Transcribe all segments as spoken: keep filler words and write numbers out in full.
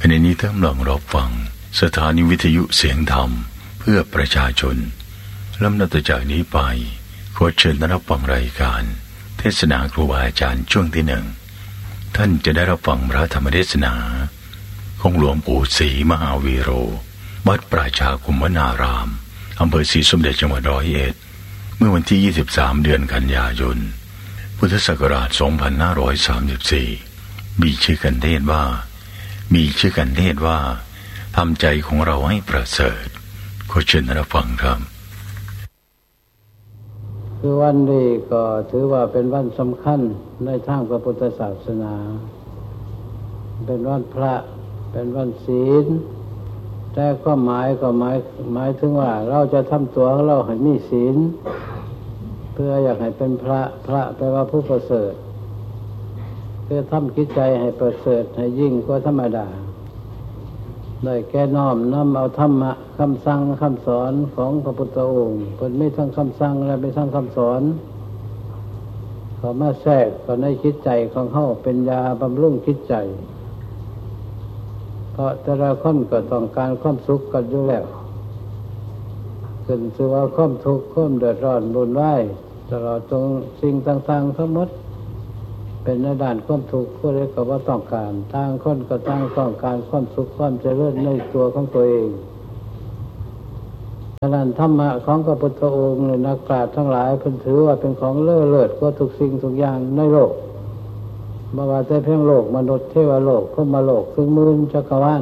ขณะนี้ท่านกำลังรับฟังสถานีวิทยุเสียงธรรมเพื่อประชาชนลำดับต่อจากนี้ไปขอเชิญรับฟังรายการเทศนาครูบาอาจารย์ช่วงที่หนึ่งท่านจะได้รับฟังพระธรรมเทศนาของหลวงปู่ศรีมหาวีโรวัดประชาคุมวนารามอำเภอศรีสมเด็จจังหวัดร้อยเอ็ดเมื่อวันที่ยี่สิบสามเดือนกันยายนพุทธศักราชสองพันห้าร้อยสามสิบสี่มีชื่อกันเทศว่ามีชื่อกันเทศว่าทำใจของเราให้ประเสริฐขอเชิญรับฟังครับคือวันนี้ก็ถือว่าเป็นวันสำคัญในทางพระพุทธศาสนาเป็นวันพระเป็นวันศีลแต่ก็หมายก็หมายหมายถึงว่าเราจะทำตัวของเราให้มีศีลเพื่ออยากให้เป็นพระพระแปลว่าผู้ประเสริฐเพื่อทำจิตใจให้ประเสริฐให้ยิ่งกว่าธรรมดาได้แก่น้อมนำเอาธรรมะคำสั่งคำสอนของพระพุทธองค์เพิ่นมีทั้งคำสั่งและมีทั้งคำสอนเข้ามาแทรกเข้าในจิตใจของเฮาเป็นยาบำรุงจิตใจเพราะแต่ละคนก็ต้องการความสุขกันอยู่แล้วขึ้นชื่อว่าความทุกข์ความเดือดร้อนวุ่นวายตลอดจนสิ่งต่างๆทั้งหมดเป็นในด้านความทุกข์ผู้ใดก็ว่าต้องการต่างคนก็ต่างต้องการความสุขความเจริญในตัวของตัวเองฉะนั้นธรรมะของพระพุทธองค์นักปราชญ์ทั้งหลายเพิ่นถือว่าเป็นของเลิศเลิศกว่าทุกสิ่งทุกอย่างในโลกบ่ว่าแต่เพียงโลกมนุษย์เทวโลกพรหมโลกถึงหมื่นจักรวาล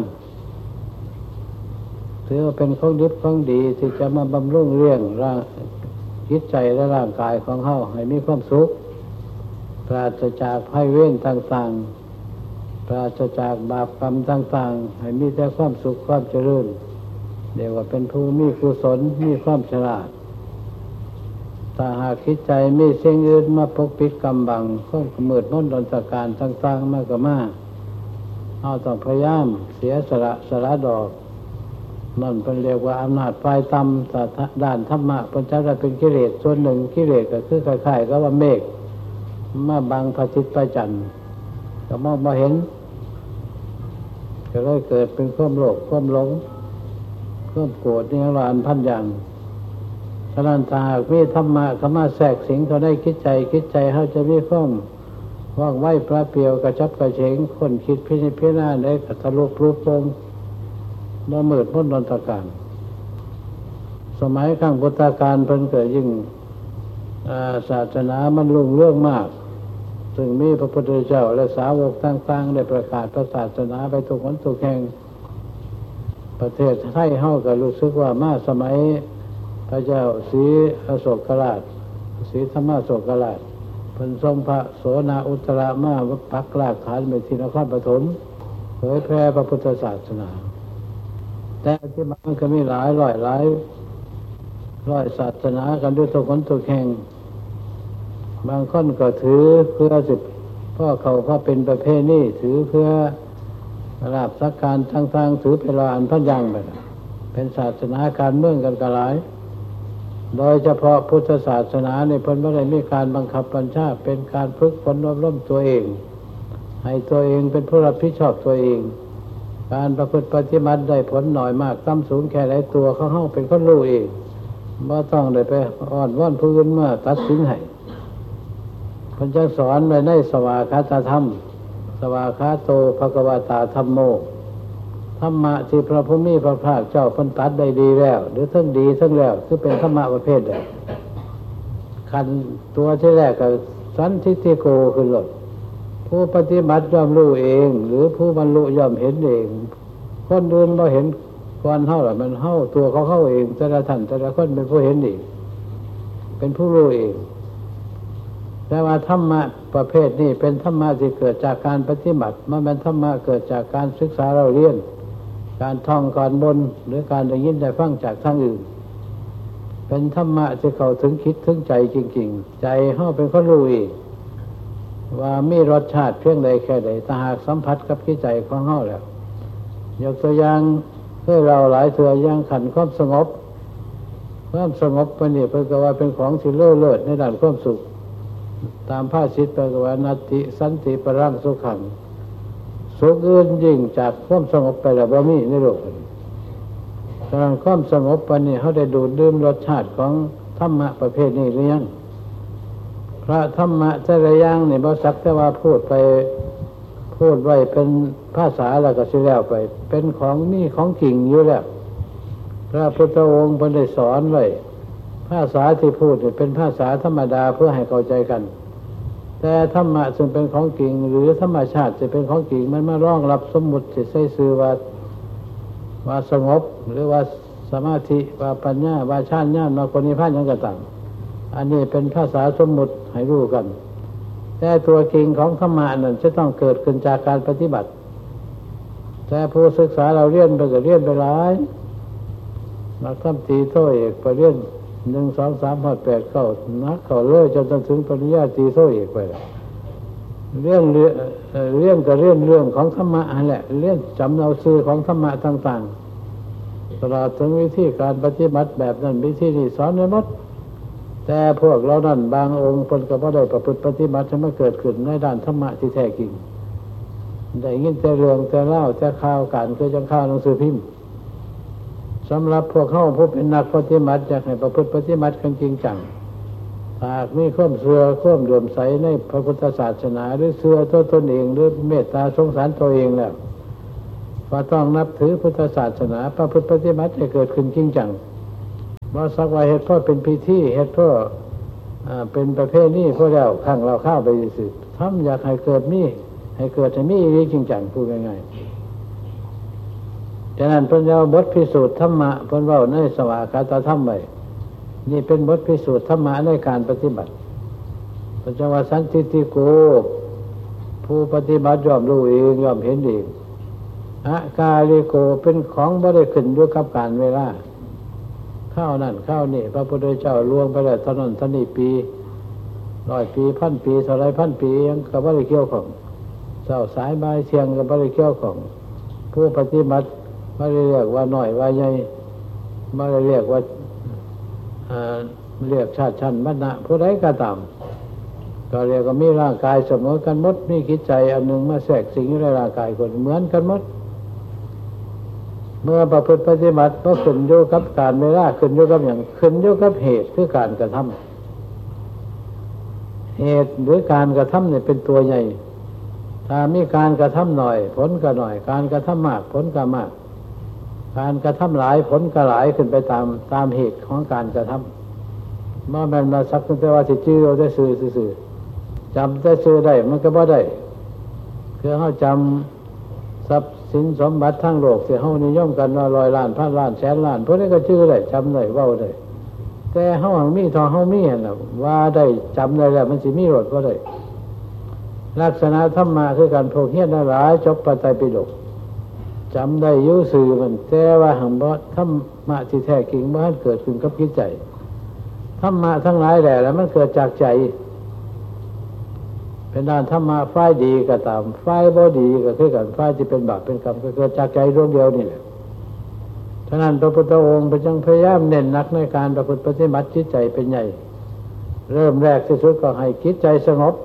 ถือว่าเป็นของดีของดีที่จะมาบำรุงเลี้ยงร่างจิตใจและร่างกายของเฮาให้มีความสุขปราศจากภัยเวรต่างๆปราศจากบาปกรรมต่างๆให้มีแต่ความสุขความเจริญเรียกว่าเป็นผู้มีกุศลมีความฉลาดถ้าหากคิดใจมีสิ่งอื่นมาปกปิดกำบังความมืดมนดอนตการต่างๆมากก็มาเอาต้องพยายามเสียสละสละดอกนั่นเป็นเรียกว่าอำนาจฝ่ายต่ำด้านธรรมะเป็นจัดเป็นกิเลสส่วนหนึ่งกิเลสก็คือคล้ายๆกับว่าเมฆมาบังพระอาทิตย์พระจันทร์ก็มองมาเห็นก็เลยเกิดเป็นความโลภความหลงความโกรธนี่ละอันพันอย่างฉะนั้นถ้าหากมีธรรมะเข้ามาแทรกสิงเข้าในคิดใจคิดใจเขาจะมีความว่างไวพระเปียวกระชับกระเฉงคนคิดพิจารณาได้กระทะลุปลุกโปงบ่มืดมนดอนตการสมัยครั้งพุทธกาลเพิ่นเกิดยิ่งศาสนามันรุ่งเรืองมากซึ่งมีพระพุทธเจ้าและสาวกต่างๆได้ประกาศพระศาสนาไปทุกคนทุกแห่งประเทศไทยเฮาก็รู้สึกว่ามาสมัยพระเจ้าศรีอโศกราชศรีธรรมโศกราชเพิ่นทรงพระโสนาอุตระมาปักรากฐานไว้ที่นครปฐมเผยแพร่พระพุทธศาสนาแต่ที่มันก็มีหลายร้อยหลายร้อยศาสนากันด้วยทุกคนทุกแห่งบางคนก็ถือเพื่อสิพ่อเขาพ่อเป็นประเพณีถือเพื่อลาภสักการต่างๆถือเป็นอันพันยังไปเป็นศาสนาการเมืองกันก็หลายโดยเฉพาะพุทธศาสนาในเพิ่นไม่ได้มีการบังคับบัญชาเป็นการฝึกฝนอบรมตัวเองให้ตัวเองเป็นผู้รับผิดชอบตัวเองการประพฤติปฏิบัติได้ผลหน่อยมากต่ำสูงแค่ไหนตัวเขาเฮาเป็นคนรู้เองบ่ต้องได้ไปอ้อนวอนผู้อื่นมาตัดสินให้เพิ่นจะสอนไว้ในสวากขาตธรรมสวากขาโตภควตาธัมโมธรรมะที่พระผู้มีพระภาคเจ้าเพิ่นตัดได้ดีแล้วหรือทั้งดีทั้งแล้วคือเป็นธรรมะประเภทใดคันตัวที่แรกก็สันทิฏฐิโกคือหลดผู้ปฏิบัติย่อมรู้เองหรือผู้บรรลุย่อมเห็นเองคนอื่นบ่เห็นก่อนเฮาล่ะมันเฮาตัวเขาเข้าเองแต่ละท่านแต่ละคนเป็นผู้เห็นเองเป็นผู้รู้เองแต่ว่าธรรมะประเภทนี้เป็นธรรมะที่เกิดจากการปฏิบัติมันเป็นธรรมะเกิดจากการศึกษาเราเรียนการท่องการบนหรือการได้ยินได้ฟังจากทางอื่นเป็นธรรมะที่เข้าถึงคิดถึงใจจริงๆใจเฮาเป็นคนรู้เองว่ามีรสชาติเพียงใดแค่ใดถ้าหากสัมผัสกับจิตใจของเฮาแล้วยกตัวอย่างให้เราหลายเทื่ออย่างขันความสงบความสงบปานนี้เพิ่นก็ว่าเป็นของที่เลิศเลิศในด้านความสุขตามภาษิตแปลว่านัตติสันติปรังสุขังสสุขอื่นยิ่งจากความสงบไปแล้วบ่มีในโลกนี้การความสงบปานนี้เขาได้ดูดดื่มรสชาติของธรรมะประเภทนี้หรือยังพระธรรมะแต่ละอย่างนี่บ่สักแต่ว่าพูดไปพูดไว้เป็นภาษาแล้วก็สิแล้วไปเป็นของมีของจริงอยู่แล้วพระพุทธองค์เพิ่นได้สอนไว้ภาษาที่พูดนี่เป็นภาษาธรรมดาเพื่อให้เข้าใจกันแต่ธรรมะซึ่งเป็นของจริงหรือธรรมชาติจะเป็นของจริงมันมารองรับสมมุติสิใช้ชื่อว่าว่าสงบหรือว่าสมาธิว่าปัญญาว่าฌานญาณว่าคนนิพพานหยังก็ตามอันนี้เป็นภาษาสมมุติให้รู้กันแต่ตัวจริงของธรรมะนั้นจะต้องเกิดขึ้นจากการปฏิบัติแต่ผู้ศึกษาเราเรียนไปก็เรียนไปหลายนักธรรมตรีโทเอกไปเรียนหนึ่งสองสามห้าแปดเก้านักเขาเลยจนถึงปริญญาตรีโทเอกไปเรื่องเรื่องเรื่องก็เรื่องเรื่องของธรรมะนั่นแหละเรื่องจำเอาซื่อของธรรมะต่างๆตลอดถึงวิธีการปฏิบัติแบบนั้นวิธีนี้สอนไว้หมดแต่พวกเรานั่นบางองค์เพิ่นก็บ่ได้ประพฤติปฏิบัติให้มันเกิดขึ้นในด้านธรรมะที่แท้จริงได้ยินแต่เรื่องแต่เล่าแต่ข่าวการคือจังข่าวหนังสือพิมพ์สำหรับพวกเขาผู้เป็นนักปฏิบัติอยากให้ประพฤติปฏิบัติกันจริงจังหากมีความเชื่อความเลื่อมใสในพระพุทธศาสนาหรือเชื่อตัวตนเองหรือเมตตาสงสารตัวเองแล้วก็ต้องนับถือพุทธศาสนาประพฤติปฏิบัติให้เกิดขึ้นจริงจังว่าสักว่าเฮ็ดพ่อเป็นพิธีเฮ็ดพ่อเป็นประเพณีพวกเราข้างเราข้าวไปสิทำอยากให้เกิดมีให้เกิดให้มีจริงจังพูดง่ายๆฉะนั้นเพิ่นเอาบทพิสูจน์ธรรมะเพิ่นเว้าในสวากาตธรรมไว้นี่เป็นบทพิสูจน์ธรรมะในการปฏิบัติพระเจ้าว่าสันติติโกผู้ปฏิบัติย่อมรู้เองย่อมเห็นเองอะกาลิโกเป็นของบ่ได้ขึ้นอยู่กับกาลเวลาข้าวนั่นข้าวนี่พระพุทธเจ้าล่วงไปแล้วเท่านั้นเท่านี้ปีร้อยปีพันปีเท่าไรพันปียังก็บ่ได้เกี่ยวของเช้าสายบ่ายเที่ยงก็บ่ได้เกี่ยวของผู้ปฏิบัติบ่ได้เรียกว่าน้อยว่าใหญ่บ่ได้เรียกว่าอ่าเรียกชาติชั้นวรรณะผู้ใดก็ตามก็เรียกว่ามีร่างกายเสมอกันหมดมีจิตใจอันหนึ่งมาแทรกสิงอยู่ในร่างกายคนเหมือนกันหมดเมื่อประพฤติปฏิบัติก็ขึ้นอยู่กับการเวลาขึ้นอยู่กับอย่างขึ้นอยู่กับเหตุคือการกระทำเหตุหรือการกระทำเนี่ยเป็นตัวใหญ่ถ้ามีการกระทำหน่อยผลก็หน่อยการกระทำมากผลก็มากการกระทำหลายผลก็หลายขึ้นไปตามตามเหตุของการกระทำเมื่อมันมาสักแต่ว่าสิจื้อเอาได้ซื่อซื่อจำได้ซื่อได้มันก็บ่ได้คือเขาจำทรัพย์สินสมบัติทั้งโลกเสียเฮานิยมกันว่าร้อยล้านพันล้านแสนล้านพวกนี้ก็ชื่อได้จำได้เว้าได้แต่เฮาหังมีทองเฮามีหั่นน่ะว่าได้จำได้แล้วมันสิมีรสบ่ได้ลักษณะธรรมะคือการพกเฮียนหลายจบพระไตรปิฎกจำได้อยู่ซื่อมันแต่ว่าหังบ่ธรรมะที่แท้จริงบ่ทันเกิดขึ้นกับจิตใจธรรมะทั้งหลายแหละแล้วมันเกิดจากใจเป็นด้านธรรมะฝ่ายดีก็ตามฝ่ายบ่ดีก็คือกันฝ่ายที่เป็นบาปเป็นกรรมก็เกิดจากใจดวงเดียวนี่แหละฉะนั้นพระพุทธองค์พระจังพยายามเน้นหนักในการประพฤติปฏิบัติจิตใจเป็นใหญ่เริ่มแรกที่สุดก็ให้จิตใจสงบ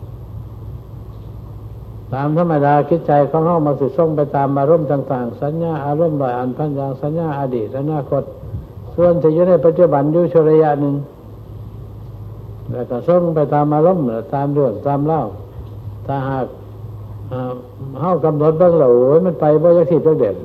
ตามธรรมดาจิตใจของเฮามันสิส่งไปตามอารมณ์ต่างๆสัญญาอารมณ์ร้อยอันพันอย่างสัญญาอดีตอนาคตส่วนที่อยู่ในปัจจุบันอยู่ชั่วระยะนึงแล้วก็ส่งไปตามอารมณ์ตามเรื่องตามเล่าถ้าหากเฮากำหนดเบิ่งแล้วโอ้ยมันไปบ่จักสิจักเด่น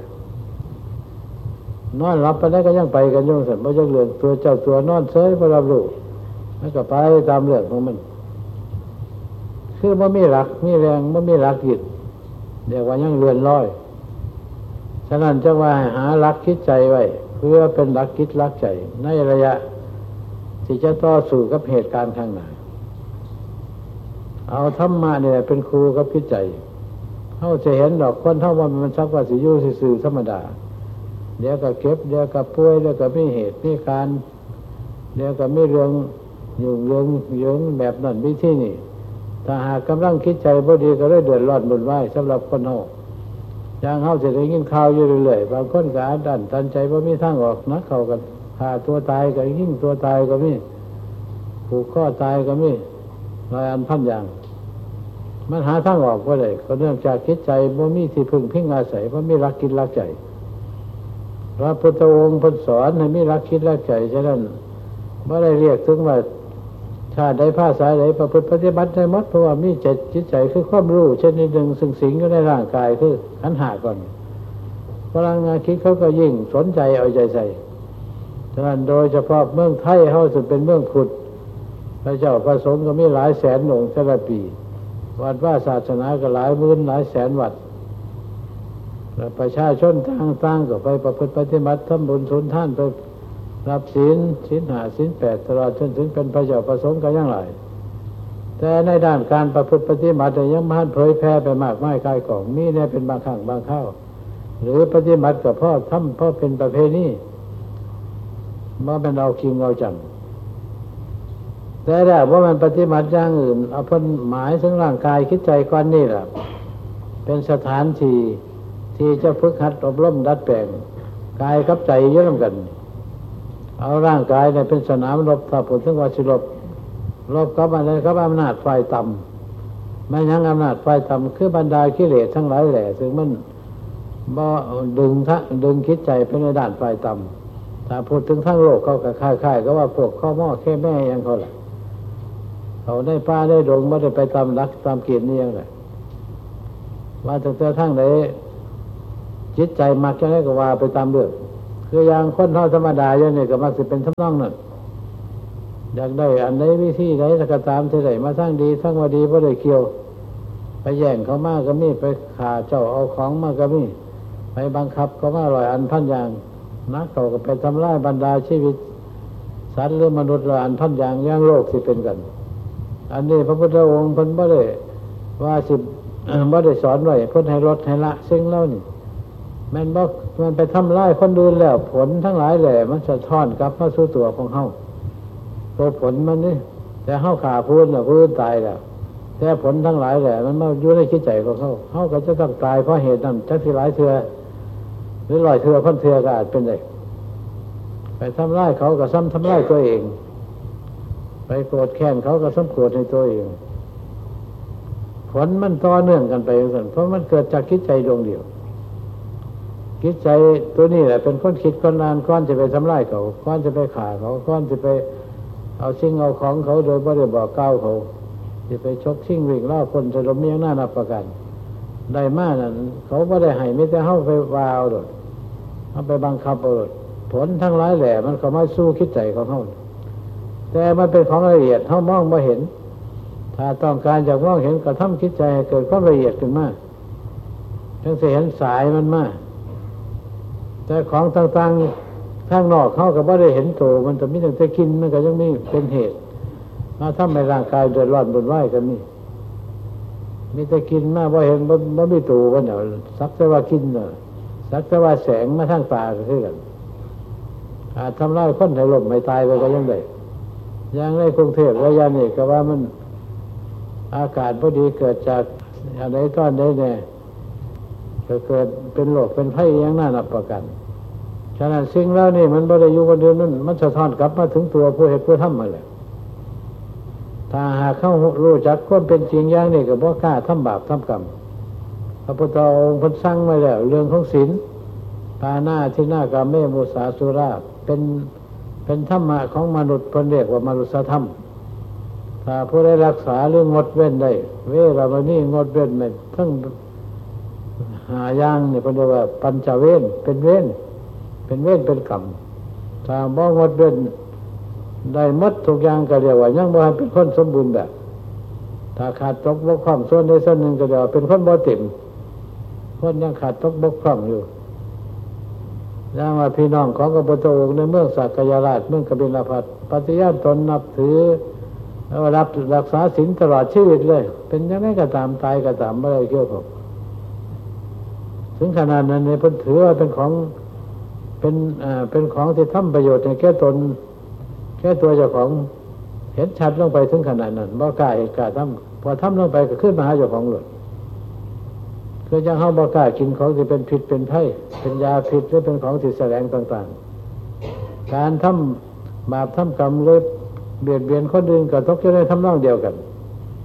นอนหลับไปแล้วก็ยังไปกันอยู่ซั่นบ่จักเรื่องตัวเจ้าตัวนอนเฉยบ่รับรู้มันก็ไปตามเรื่องของมันคือบ่มีหลักมีแรงบ่มีหลักยึดเรียกว่ายังเลื่อนลอยฉะนั้นจึงว่าหาหลักคิดใจไว้เพื่อเป็นหลักคิดหลักใจในระยะที่จะต่อสู้กับเหตุการณ์ข้างหน้าเอาธรรมะเนี่ยเป็นครูกับจิตใจเฮาจะเห็นดอกคนเฮาว่ามันสักว่าสิอยู่ซื่อๆธรรมดาเดี๋ยวก็เก็บเดี๋ยวก็ป่วยเดี๋ยวก็มีเหตุมีการเดี๋ยวก็มีเรื่องยุ่งเรื่องเยิงแบบนั้นวิธีนี้ถ้าหากกำลังคิดใจบ่ดีก็เลยเดือดร้อนวุ่นวายสำหรับคนเฮาอย่างเฮาสิได้ยินข่าวอยู่เรื่อยๆบางคนก็อัดอั้นตันใจบ่มีทางออกนักเข้ากันฆ่าตัวตายก็ยิงตัวตายก็มีผูกคอตายก็มีหลายอันพันอย่างคมันหาทางออกบ่ได้ก็เนื่องจากจิตใจบ่มีที่พึ่งพิงอาศัยบ่มีรักกินรักใจพระพุทธองค์เพิ่นสอนให้มีรักคิดรักใจฉะนั้นบ่ได้เรียกถึงว่าชาติใดภาษาใดประพฤติปฏิบัติได้หมดเพราะว่ามีจิตจิตใจคือความรู้ชนิดหนึ่งซึ่งสิงอยู่ในร่างกายคือขันธ์ห้าก่อนพลังงานคิดเขาก็ยิ่งสนใจเอาใจใส่ฉะนั้นโดยเฉพาะเมืองไทยเฮาซึ่งเป็นเมืองพุทธพระเจ้าประสงค์ก็มีหลายแสนองค์แต่ละปีวัดว่าศาสนาก็หลายหมื่นหลายแสนวัดแล้วประชาชนต่างๆก็ไปประพฤติปฏิบัติทำบุญสุนทานไปรับศีลศีลห้าศีลแปดตลอดจนถึงเป็นพระเจ้าประสงค์ก็ยังหลายแต่ในด้านการประพฤติปฏิบัติยังไม่เผยแพร่ไปมากมายกายกองมีแน่เป็นบางครั้งบางคราวหรือปฏิบัติกับพ่อทำพ่อเป็นประเพณีว่าเป็นเอาจริงเอาจังแต่ถ้าว่ามันปฏิบัติอย่างอื่นเอาพ้นหมายถึงร่างกายคิดใจก่อนนี่แหละเป็นสถานที่ที่จะฝึกหัดอบรมดัดแปลงกายกับใจเยอะร่วมกันเอาร่างกายเนี่ยเป็นสนามรบถ้าผลถึงว่าสิรบรบกับอะไรกับอำนาจฝ่ายต่ำไม่ยังอำนาจฝ่ายต่ำคือบรรดากิเลสทั้งหลายแหละซึ่งมันบ่ดึงทะดึงคิดใจไปในด้านฝ่ายต่ำถ้าพูดถึงทั้งโลกเขาก็คล้ายๆก็ว่าพวกข้อหม้อแค่แม่ยังเขาแหละเขาได้ป้าได้ดงไม่ได้ไปตามรักตามเกียรตินี่ยังไงว่าแต่แต่ทั้งไหนจิตใจมักจะได้ก็ว่าไปตามเรื่องคืออย่างคนเท่าธรรมดาอย่างนี้ก็มักจะเป็นทำนองนั้นอยากได้อันใดวิธีใดก็ตามที่ไหนมาทั้งดีทั้งว่าดีไม่ได้เกี่ยวไปแย่งเขามากก็มีไปขาเจ้าเอาของมากก็มีไปบังคับเขามาลอยอันพันอย่างนักเขาก็ไปทำลายบรรดาชีวิตสัตว์หรือมนุษย์ลอยอันพันอย่างย่างโลกที่เป็นกันอันนี้พระพุทธองค์เพิ่นบ่ได้ว่าสิบ่ได้สอนไว้เพิ่นให้ลดให้ละสิ่งเหล่านี้แม่นบ่มันไปทำลายคนอื่นแล้วผลทั้งหลายแหละมันสะท้อนกลับมาสู่ตัวของเฮาตัวผลมันนี่แต่เฮาฆ่าผู้อื่นแล้วผู้อื่นตายแล้วแต่ผลทั้งหลายแหละมันมาอยู่ในจิตใจของเฮาเฮาก็จะต้องตายเพราะเหตุนั้นจักสิหลายเทื่อหรือร้อยเทื่อพันเทื่อก็อาจเป็นได้ไปทำลายเขาก็ซ้ำทำลายตัวเองไปโกรธแค้นเขาก็ซ้ำโกรธในตัวเองผลมันต่อเนื่องกันไปกันเพราะมันเกิดจากคิดใจดวงเดียวคิดใจตัวนี้แหละเป็นคนคิดคนนานก้อนจะไปทำลายเขาก้อนจะไปฆ่าเขาก้อนจะไปเอาสิ่งเอาของเขาโดยไม่ได้บอกกล่าวเขาจะไปชกชิงวิ่งล่าคนจะล้มเมียงหน้านับประกันได้มากนั้นเขาไม่ได้ให้ไม่ได้เข้าไปวาเอาโดดเอาไปบังคับเอาโดดผลทั้งหลายแหละมันเขาไม่สู้คิดใจของเขาแต่มันเป็นของละเอียดเขามองไม่เห็นถ้าต้องการจะมองเห็นกระทำคิดใจให้เกิดความละเอียดขึ้นมาทั้งจะเห็นสายมันมากแต่ของต่างๆข้างนอกเขาก็ไม่ได้เห็นโตมันแต่มีแต่จะกินมันก็ยังมีเป็นเหตุมาทำให้ร่างกายเดือดร้อนบนไหวกันนี่มีแต่กินมากว่าเห็นว่าว่ามีโตกันเนาะสักแต่ว่ากินเนาะสักแต่ว่าแสงมาทางตาก็คือกันอาจทำร้ายคนให้ล้มไม่ตายไปก็ยังได้อย่างในกรุงเทพระยะนี้ก็ว่ามันอากาศพอดีเกิดจากอะไรก้อนได้เนี่ยก็เกิดเป็นโรคเป็นไข้อย่างน่านับประกันฉะนั้นสิ่งเหล่านี้มันบ่ได้อยู่คนเดียวนั่นมันสะท้อนกลับมาถึงตัวผู้เหตุผู้ทำมาแหละถ้าหากเขารู้จักความเป็นจริงอย่างนี้ก็บ่กล้าทำบาปทำกรรมพระพุทธองค์เพิ่นสั่งไว้แล้วเรื่องของศีลปานาทินากาเมมุสาสุราเป็นเป็นธรรมะของมนุษย์เพิ่นเรียกว่ามนุษยธรรมถ้าผู้ได้รักษาหรืองดเว้นได้เวรมณีงดเว้นไม่ทั้งหาอย่างนี่เพิ่นเรียกว่าปัญจเวรเป็นเวรเป็นเวรเป็นกรรมถ้าบ่งดเว้นได้หมดทุกอย่างก็เรียกว่ายังบ่เป็นคนสมบูรณ์แบบถ้าขาดตกบกพร่องส่วนใดส่วนหนึ่งก็เรียกว่าเป็นคนบ่เต็มคนยังขาดตกบกพร่องอยู่อย่างว่าพี่น้องของพระพุทธองค์ในเมืองสักยราชเมืองกบิลพัสปฏิญาณตนนับถือรับรักษาศีลตลอดชีวิตเลยเป็นยังไงก็ตามตายก็ตามไม่ได้เกี่ยวกับถึงขนาดนั้นในเพิ่นถือว่าเป็นของเป็นอ่าเป็นของที่ทำประโยชน์ในแก่ตนแค่ตัวเจ้าของเห็นชัดลงไปถึงขนาดนั้นบ่กล้าเหตุกล้าทำพอทำลงไปก็ขึ้นมาหาเจ้าของเลยคือจังเฮาบ่กล้ากินของที่เป็นพิษเป็นภัยเป็นยาพิษหรือเป็นของที่แสลงต่างๆการทำบาปทำกรรมหรือเบียดเบียนคนอื่นก็ตกอยู่ในทำนองเดียวกัน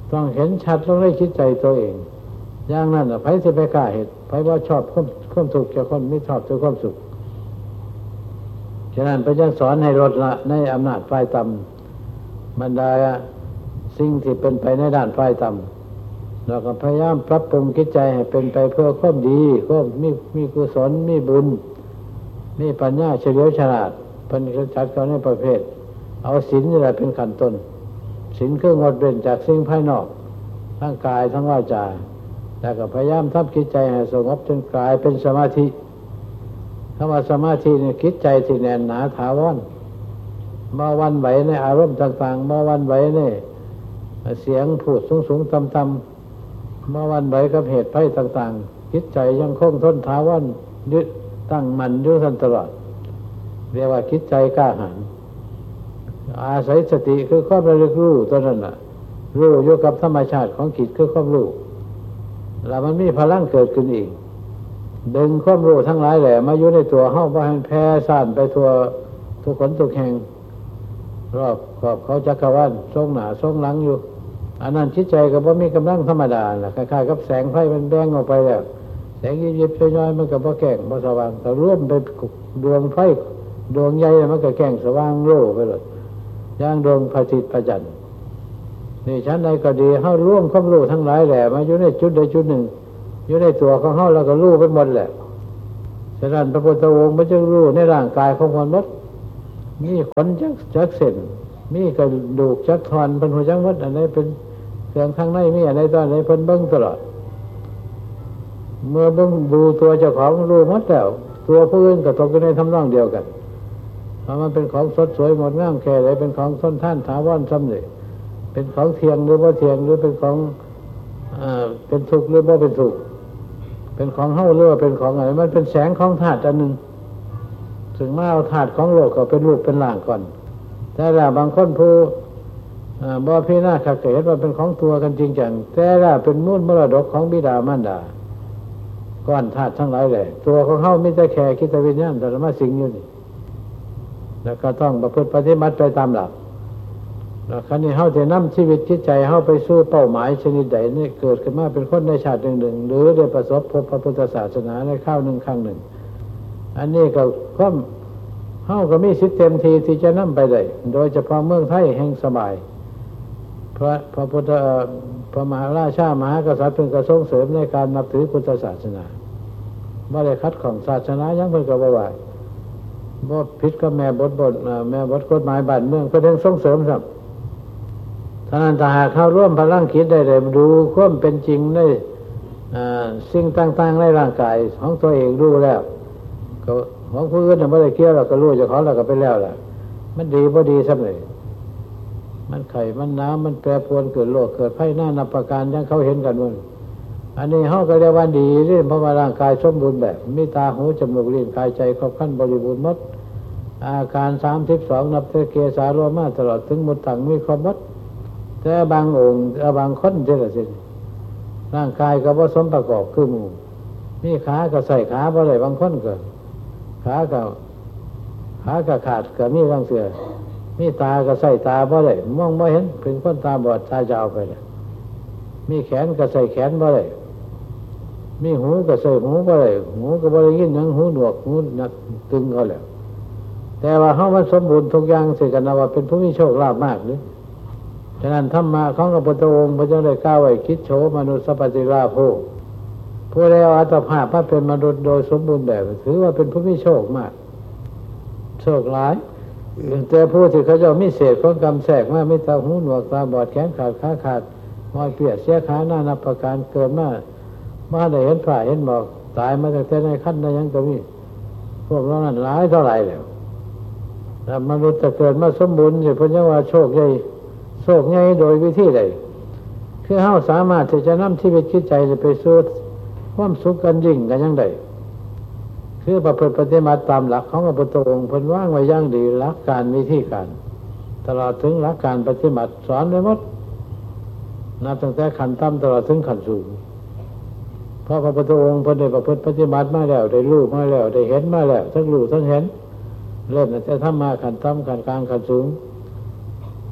ต้องเห็นชัดต้องได้คิดใจตัวเองอย่างนั้นอ่ะไผสิไปกล้าเฮ็ดไผว่าชอบความความสุขแก่คนไม่ชอบตัวความสุขฉะนั้นพระเจ้าสอนให้ลดละในอำนาจฝ่ายต่ำบรรดาสิ่งที่เป็นไปในด้านฝ่ายต่ำเราก็พยายามปรับปรุงจิตใจให้เป็นไปเพื่อความดีความมีมีกุศลมีบุญมีปัญญาเฉลียวฉลาดเป็นจัดเขาในประเภทเอาศีลนี่แหละเป็นขั้นต้นศีลคืองดเว้นจากสิ่งภายนอกทั้งกายทั้งวาจาแล้วก็พยายามทำจิตใจให้สงบจนกลายเป็นสมาธิคำว่าสมาธินี่จิตใจที่แน่นหนาถาวรบ่หวั่นไหวในอารมณ์ต่างๆบ่หวั่นไหวในเสียงพูดสูงๆต่ำๆบ่หวั่นไหวกับเหตุภัยต่างๆจิตใจยังคงทนถาวรยึดตั้งมั่นอยู่ตลอดเรียกว่าจิตใจกล้าหาญอาศัยสติคือความระลึกรู้ตัวนั้นน่ะรู้อยู่กับธรรมชาติของจิตคือความรู้แล้วมันมีพลังเกิดขึ้นอีกดึงความรู้ทั้งหลายแหละมาอยู่ในตัวเฮาบ่ให้แผ่ซ่านไปทั่วทุกคนทุกแห่งรอบขอบเขาจักรวาลทรงหน้าทรงหลังอยู่อันนั้นจิตใจก็บ่มีกำลังธรรมดาน่ะคล้ายๆกับแสงไฟมันแบ่งออกไปแล้วแสงยิบๆย่อยๆมันก็บ่แก้งบ่สว่างแต่รวมเป็นดวงไฟดวงใหญ่มันก็แก้งสว่างโล่ไปเลยอย่างดวงพระอาทิตย์พระจันทร์นี่ชั้นใดก็ดีเฮาร่วมความรู้ทั้งหลายแหละมาอยู่ในจุดใดจุดหนึ่งอยู่ในตัวของเฮาแล้วก็รู้ไปหมดแหละฉะนั้นพระพุทธองค์มันจึงรู้ในร่างกายของคนหมดมีขนจักจักเส้นมีกระดูกจักทอนเพิ่นฮู้จักหมดอันใดเป็นเครื่องข้างในมีอันใดตอนใดเพิ่นเบิ่งตลอดเมื่อเบิ่งดูตัวเจ้าของรู้หมดแล้วตัวผู้อื่นก็ตกอยู่ในทำนองเดียวกันเพราะมันเป็นของสดสวยงดงามแค่ไหนเป็นของทนทานถาวรซ้ำเลยเป็นของเทียงหรือบ่เทียงหรือเป็นของอ่าเป็นทุกข์หรือบ่เป็นทุกข์เป็นของเฮาหรือว่าเป็นของอะไรมันเป็นแสงของธาตุอันหนึ่งถึงมาเอาธาตุของโลกก็เป็นรูปเป็นร่างก่อนแต่ละบางคนผู้บ่พิจารณาคักเห็นว่าเป็นของตัวกันจริงจังแต่ละเป็นมูลมรดกของบิดามารดาก้อนธาตุทั้งหลายแหละตัวของเฮามีแต่แค่คิดวิญญาณแต่ละมาสิ่งอยู่นี่แล้วก็ต้องประพฤติปฏิบัติไปตามหลักแล้วครั้นี้เฮาจะนำชีวิตจิตใจเฮาไปสู่เป้าหมายชนิดใดนี่เกิดขึ้นมาเป็นคนในชาติหนึ่งๆหรือได้ประสบพบพระพุทธศาสนาในข้าวหนึ่งครั้งหนึ่งอันนี้ก็ก็เฮาก็มีสิทธิ์เต็มทีที่จะนำไปได้โดยเฉพาะเมืองไทยแห่งสบายพระพระพุทธพระมหาราชามหากษัตริย์เป็นกระทรงเสริมในการนับถือพุทธศาสนาบ่ได้คัดของศาสนายังเพิ่นก็บ่ว่าบ่ผิดกับแม่บทบทแม่บทกฎหมายบ้านเมืองเพิ่นส่งเสริมครับท่านั้นถ้าหากเข้าร่วมพลังคิดได้เลยดูความเป็นจริงในสิ่งต่างๆในร่างกายของตัวเองรู้แล้วก็ของผู้อื่นไม่ได้เกี่ยวเราก็รู้เจ้าของเราก็ไปแล้วล่ะมันดีบ่ดีซะเลยมันไข่มันน้ำมันแปรปรวนเกิดโรคเกิดภัยหน้านับประการยังเขาเห็นกันว่าอันนี้เฮาก็เรียกว่าดีเรื่องเพราะว่าร่างกายสมบูรณ์แบบมีตาหูจมูกลิ้นกายใจครบครันบริบูรณ์หมดอาการสามสิบสองนับแต่เกสาโลมาตลอดถึงหมดตังมีครบหมดแต่บางองค์บางคนเท่านั้นสิร่างกายก็บ่สมประกอบคือหมู่มีขาก็ใส่ขาบ่ได้บางคนก็ขาก็ขาก็ขาดก็มีบางเสือมีตาก็ใส่ตาบ่ได้มองบ่เห็นเป็นคนตาบอดตาจะเอาไปเลยมีแขนก็ใส่แขนบ่ได้มีหูก็ใส่หูบ่ได้หูก็บ่ได้ยินหยังหูหนวกหูนักตึงเขาแล้วแต่ว่าเฮามันสมบูรณ์ทุกอย่างสิกันว่าเป็นผู้มีโชคลาภมากหรือฉะนั้นธรรมะของพระพุทธองค์พระเจ้าได้กล่าวไว้คิดโฉมนุสสปฏิราโภผู้ใดเอาอัตภาพมาเป็นมนุษย์โดยสมบูรณ์แบบถือว่าเป็นผู้มีโชคมากโชคหลายแต่ผู้ที่เขาเจ้ามีเศษของกรรมแทรกมาไม่ตาหูหนวกตาบอดแขนขาดขาขาดมอยเปียกเสียขาหน้านับประการเกิดมามาได้เห็นฝ่ายเห็นบอกตายมาตั้งแต่ในขั้นในยังก็มีพวกเรานั้นหลายเท่าไหร่แล้วแต่มนุษย์จะเกิดมาสมบูรณ์เนี่ยเพราะว่าโชคใหญ่โชคใหญ่โดยวิธีใดคือเฮาสามารถที่จะนำชีวิตจิตใจไปสู่ความสุขกันยิ่งกันยังไดคือประพฤติปฏิบัติตามหลักของพระพุทธองค์เพิ่นวางไว้อย่างดีหลักการวิธีการตลอดถึงหลักการปฏิบัติสอนไว้หมดนับตั้งแต่ขั้นต่ำตลอดถึงขั้นสูงเพราะพระพุทธองค์เพิ่นได้ประพฤติปฏิบัติมาแล้วได้รู้มาแล้วได้เห็นมาแล้วทั้งรู้ทั้งเห็นเริ่มตั้งแต่ธรรมะขั้นต่ำขั้นกลางขั้นสูง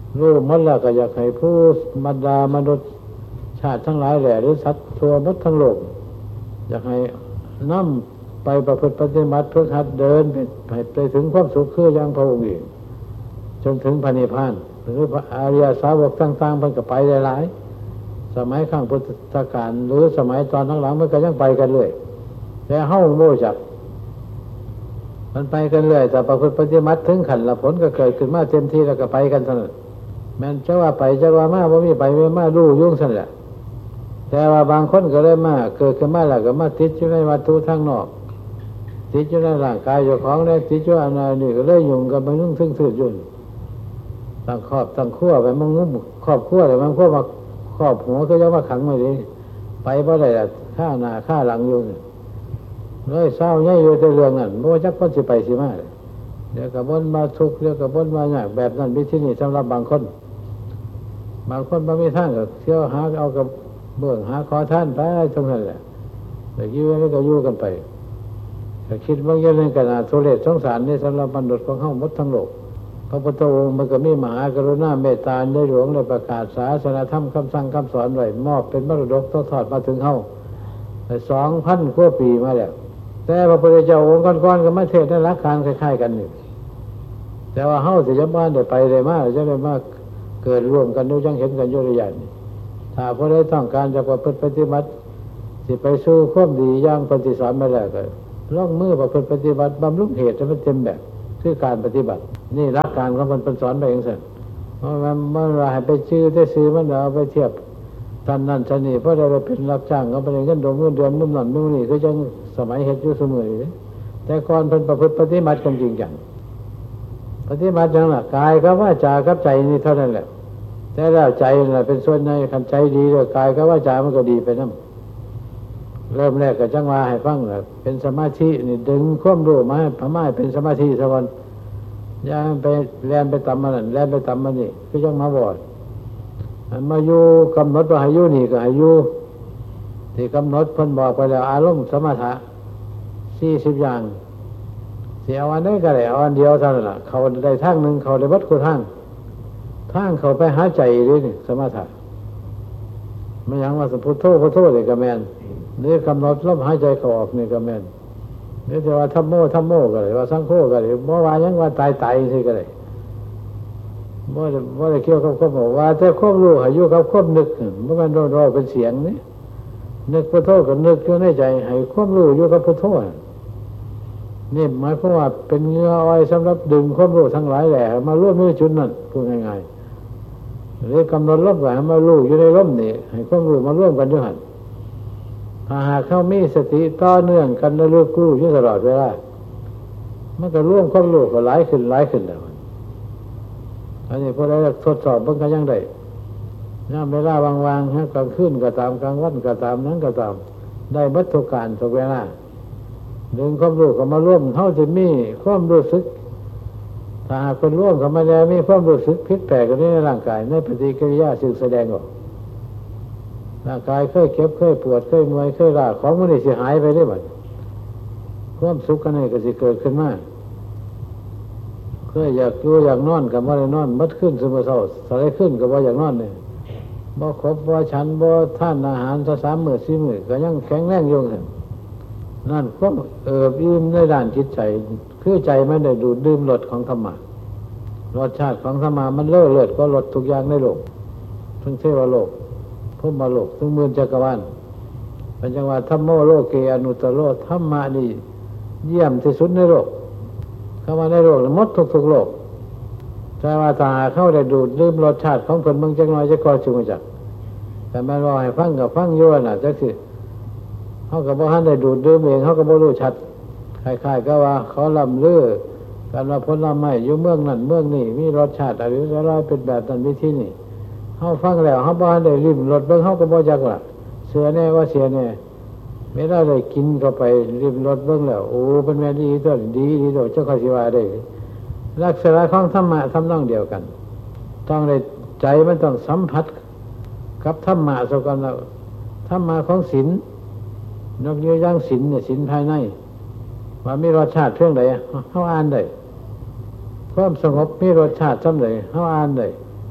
รู้หมดแล้วก็อยากให้ผู้บรรดามนุษย์ชาติทั้งหลายแหละหรือสัตว์ทั่วหมดทั้งโลกอยากให้นำไปประพฤติปฏิบัติเพื่อหัดเดินไปไปถึงความสุขคืออย่างพระองค์เองจนถึงพระนิพพานหรือพระอริยสาวกต่างๆมันก็ไปหลายๆสมัยข้างพุทธกาลหรือสมัยตอนหลังๆมันก็ยังไปกันเลยแต่เฮาโม่จักมันไปกันเลยแต่ประพฤติปฏิบัติถึงขันละผลก็เกิดขึ้นมาเต็มที่แล้วก็ไปกันเท่านั้นแม้จะว่าไปจะว่ามาบ่มีไปไม่มารู้ยุ่งสั่นแหละแต่ว่าบางคนก็เลยมาเกิดขึ้นมาแล้วก็มาติดอยู่ในวัตถุทางนอกติดอยู่ในร่างกายเจ้าของแล้วติดอยู่อันนั้นนี่ก็เลยยุ่งกับมันยุ่งทึ่งซื่อยุ่นตั้งครอบตั้งครัวไปมันงุ้มครอบครัวแต่มันครัวมาครอบหัวก็ยังว่าขังไว้ดิไปเพราะอะไรล่ะข้าหน้าข้าหลังอยู่เลยเศร้าใหญ่อยู่ในเรื่องนั้นบ่จักคนสิไปสิมาเดี๋ยวก็บ่นมาทุกข์เดี๋ยวก็บ่นมายากแบบนั้นมีที่นี่สำหรับบางคนบางคนบ่มีทางก็เที่ยวหาเอากับเบื้องหาขอท่านไปตรงนั้นแหละแต่อยู่ไม่ก็อยู่กันไปแต่คิดบางอย่างนึงก็น่าทุเรศสงสารนี่สำหรับมนุษย์ของเฮาหมดทั้งโลกพระพุทธองค์มันก็มีมหากรุณาเมตตาในหลวงได้ประกาศศาสนธรรมคำสั่งคำสอนไว้มอบเป็นมรดกทอดมาถึงเฮาได้ สองพัน กว่าปีมาแล้วแต่พระพุทธเจ้าองค์ก่อนๆก็มาเทศน์ในหลักการคล้ายๆกันนี่แต่ว่าเฮาสิจะบ้านได้ไปได้มาจะได้มาเกิดร่วมกันอยู่จังเห็นกันอยู่ระยะนี้ถ้าผู้ใดต้องการจะประพฤติปฏิบัติสิไปสู่ความดีอย่างปฏิสอนมาแล้วก็ลงมือประพฤติปฏิบัติบำรุงเหตุให้มันเต็มแบบคือการปฏิบัตินี่หลักการของมันเป็นสอนไปเองซั่นเพราะมันเมื่อว่าให้ไปชื่อได้ซื้อมันเอาไปเทียบท่านนั่นท่านนี่เพราะได้ไปเป็นรับจ้างเขาไปเงินดงเงินเดือนมุ่นนั่นมุ่นนี่คือจังสมัยเฮ็ดอยู่เสมออยู่แต่ก่อนเพิ่นประพฤติปฏิบัติกันจริงจังปฏิบัติจังล่ะกายกับวาจากับใจนี่เท่านั้นแหละแต่แล้วใจน่ะเป็นส่วนในคันใจดีแล้วกายกับวาจามันก็ดีไปนำเริ่มแรกก็จังว่าให้ฟังน่ะเป็นสมาธินี่ดึงความรู้มาให้พม่าเป็นสมาธิซะก่อนอย่าไปแล่นไปตามมันนั่นแล่นไปตามมันนี่คือจังมาบ่มาอยู่กำหนดว่าให้อยู่นี่ก็ให้อยู่ที่กำหนดเพิ่นบอกไปแล้วอารมณ์สมถะสี่สิบอย่างสิเอาอันใดก็ได้เอาอันเดียวเท่านั้นล่ะเขาได้ทางนึงเขาได้วัดกูทางทางเขาไปหาใจนี่นี่สมถะไม่หยังว่าพุทโธพุทโธนี่ก็แม่นนี่กำหนดลมหายใจเข้าออกนี่ก็แม่นนี่จะว่าธัมโมธัมโมก็ได้ว่าสังโฆก็ได้บ่ว่าหยังว่าตายตายสิก็ได้บ่ได้บ่ได้เกี่ยวกับความว่าแต่ความรู้ให้อยู่กับความนึกบ่แม่นรอเป็นเสียงนี่นึกพุทโธก็นึกอยู่ในใจให้ความรู้อยู่กับพุทโธนี่หมายความว่าเป็นเหงื่ออ้อยสำหรับดึงความรู้ทั้งหลายแหละมาร่วมในจุดนั้นพูดง่ายๆหรือกำหนดลมก็ให้มารู้อยู่ในลมนี่ให้ความรู้มาร่วมกันอยู่หั่นถ้าหากเขามีสติต่อเนื่องกันระลึกรู้อยู่ตลอดเวลามันก็ร่วมความรู้ก็หลายขึ้นหลายขึ้นแล้วอันนี้พอได้ทดสอบมันก็ยังได้ย่ำเวลาวางๆฮะกลางคืนก็ตามกลางวันก็ตามนั้นก็ตามได้บัตถุการทุกเวลาดึงความรู้ก็มาร่วมเท่าจะมีความรู้สึกถ้าหากคนร่วมก็มาแล้วมีความรู้สึกผิดแปลกกันในร่างกายในปฏิกิริยาซึ่งแสดงออกร่างกายเคยเก็บเคยปวดเคยเมื่อยเคยล้าของมันนี่สิหายไปได้หมดความสุขกันนี่ก็สิเกิดขึ้นมาเคยอยากอยู่อยากนอนกับว่าได้นอนมัดขึ้นสมอเศร้าสลายขึ้นกับว่าอยากนอนเนี่ยบ่ครบบ่ฉันบ่ท่านอาหารสักสามมื้อสี่มื้อก็ยังแข็งแรงอยู่นั่นก็เอิบอิ่มในด้านจิตใจคือใจไม่ได้ดูดดื่มรสของธรรมะรสชาติของธรรมะมันเลิศเลิศก็รสทุกอย่างในโลกทั้งเทวโลกพรหมโลกทั้งหมื่นจักรวาลเป็นจังหวะธัมโมโลเกอนุตตโรธรรมะนี่เยี่ยมที่สุดในโลกเข้ามาในโลกหมดทุกๆโลกแต่ว่าถ้าเข้าได้ดูดดื่มรสชาติของเพิ่นเมืองจักหน่อยจะก่อจุงจักแต่แม่นว่าให้ฟังกับฟังอยู่น่ะจักสิเฮาก็บ่ทันได้ดูดดื่มเองเฮาก็บ่รู้ชัดคล้ายๆก็ว่าเขาลำลือกันว่าผลไม้อยู่เมืองนั้นเมืองนี้มีรสชาติอะไรอะไรเป็นแบบนั้นวิธีนี้เฮาฟังแล้วเฮาบ่ทันได้ลิ้มรสเบิ่งเฮาก็บ่จักล่ะเสือแน่ว่าเสียแน่ไม่ได้ได้กินเข้าไปลิ้มรสเบิ่งแล้วโอ้เป็นแม่ดีตัวดีดีตัวเจ้าก็สิว่าได้ลักษณะของธรรมะทำนองเดียวกันต้องได้ใจมันต้องสัมผัสกับธรรมะซะก่อนแล้วธรรมะของศีลนอกจากอย่างศีลเนี่ยศีลภายในว่ามีรสชาติเพียงใดเฮาอ่านได้ความสงบมีรสชาติส่ำใดเฮาอ่านได้